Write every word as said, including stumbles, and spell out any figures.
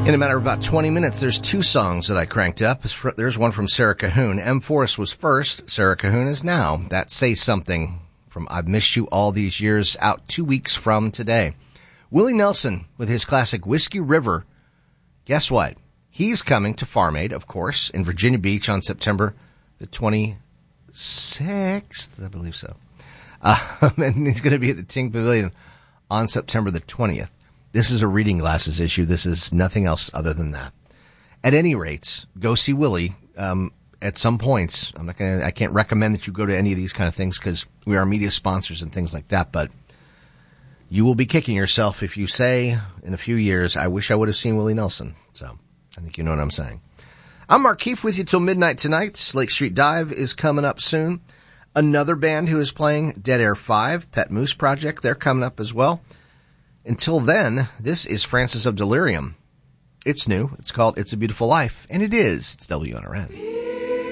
In a matter of about twenty minutes, there's two songs that I cranked up. There's one from Sarah Cahoon. M. Forrest was first. Sarah Cahoon is now. That Say Something from I've Missed You All These Years, out two weeks from today. Willie Nelson with his classic Whiskey River. Guess what? He's coming to Farm Aid, of course, in Virginia Beach on September the twenty-sixth, I believe so. Uh, and he's going to be at the Ting Pavilion on September the twentieth. This is a reading glasses issue. This is nothing else other than that. At any rate, go see Willie um, at some points. I'm not going to, I can't recommend that you go to any of these kind of things because we are media sponsors and things like that, but you will be kicking yourself if you say in a few years, I wish I would have seen Willie Nelson. So I think you know what I'm saying. I'm Mark Keefe with you till midnight tonight. Lake Street Dive is coming up soon. Another band who is playing, Dead Air five, Pet Moose Project, they're coming up as well. Until then, this is Francis of Delirium. It's new. It's called It's a Beautiful Life, and it is. It's W N R N.